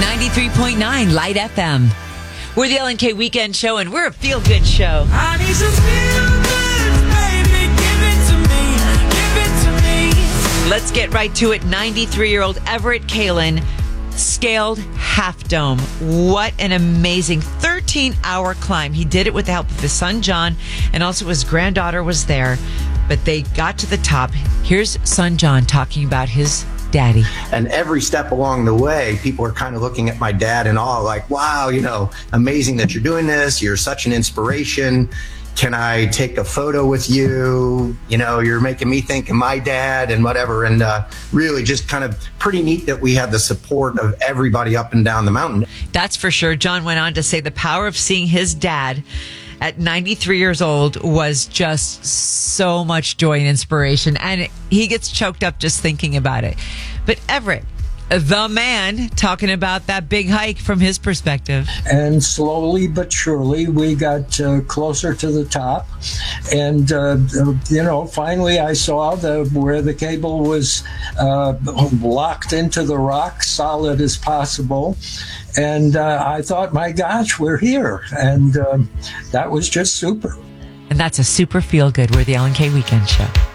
93.9 Light FM. We're the LNK Weekend Show, and we're a feel-good show. I need some feel-good, baby. Give it to me. Let's get right to it. 93-year-old Everett Kalin scaled Half Dome. What an amazing 13-hour climb. He did it with the help of his son, John, and also his granddaughter was there. But they got to the top. Here's son John talking about his daddy. And every step along the way, people are kind of looking at my dad in awe, like, wow, amazing that you're doing this. You're such an inspiration. Can I take a photo with you? You're making me think of my dad and whatever. And really just kind of pretty neat that we had the support of everybody up and down the mountain. That's for sure. John went on to say the power of seeing his dad at 93 years old was just so much joy and inspiration. And he gets choked up just thinking about it. But Everett, the man, talking about that big hike from his perspective. And slowly but surely, we got closer to the top. And, finally I saw where the cable was locked into the rock, solid as possible. And I thought, my gosh, we're here. And that was just super. And that's a super feel good. We're the LNK Weekend Show.